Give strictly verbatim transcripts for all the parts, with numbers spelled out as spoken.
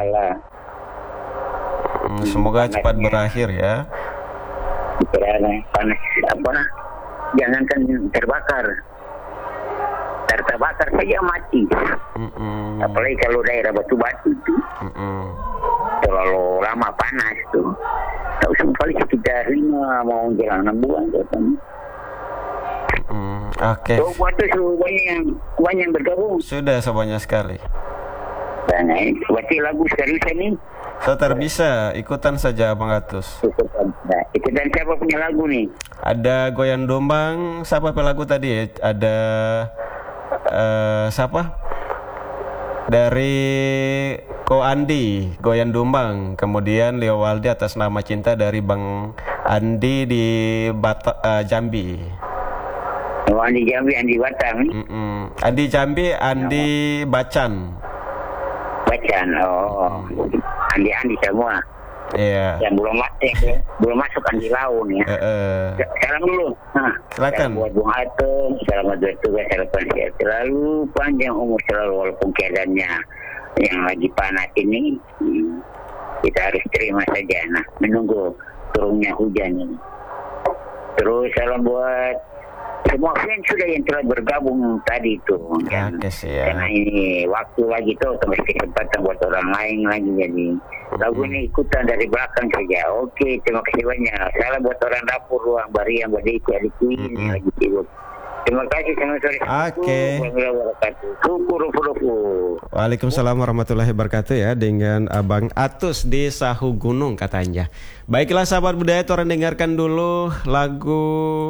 Allah. Hmm, semoga Panasnya. cepat berakhir ya. Karena panas apa? Jangankan terbakar, terbakar saja mati. Mm-mm. Apalagi kalau daerah batu-batu itu Mm-mm. terlalu lama panas tuh. Tahu sekali sekitar lima mau jalan enam bulan katanya. Mm, Oke. So buat itu banyak yang banyak yang bergabung. Sudah sebanyak sekali. Dan eh, berarti lagu serius ini. So terbisa ikutan saja Bang Atus. Ikutan. Nah, ikutan siapa punya lagu nih? Ada Goyang Dombang, siapa pelagu tadi ya? Ada eh, siapa? Dari Ko Andi, Goyang Dombang. Kemudian Leo Waldi atas nama cinta dari Bang Andi di Bata, eh, Jambi. Oh, Andi Jambi, Andi Batam. Mm-mm. Andi Jambi, Andi Bacan. Bacan, oh. Andi-andi semua. Iya. Yang belum masuk, yang belum masuk Andi Laun ya. Eh, eh. Salam dulu. Nah, Silakan. salam buat Bung Atom, selamat bertugas, harapan sehat selalu, panjang umur selalu walaupun keadaannya yang lagi panas ini. Hmm, kita harus terima saja. Nah, menunggu turunnya hujan ini. Terus salam buat semua fans sudah yang telah bergabung tadi itu. Kan? Oke, siap. Karena ini waktu lagi tuh tambah kesempatan buat orang lain lagi jadi lagu ini ikutan dari belakang saja. Oke, terima kasih banyak. Salam buat orang dapur ruang bari yang berdiri adik ini lagi sibuk. Terima kasih sama sore. Oke. Syukur rupu-rupu. Waalaikumsalam warahmatullahi wabarakatuh ya, dengan Abang Atus di Sahu Gunung katanya. Baiklah sahabat budaya, orang dengarkan dulu lagu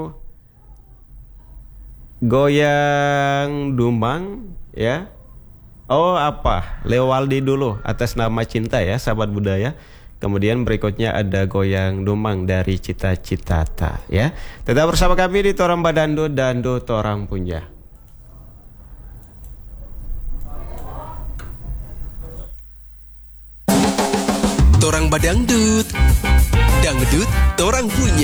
Goyang Dombang ya. Oh apa? Leo Waldi dulu atas nama cinta ya sahabat budaya. Kemudian berikutnya ada Goyang Dombang dari Cita Citata ya. Tetap bersama kami di Torang Badando Dando Torang Punja. Torang Badangdut, dangdut torang punya.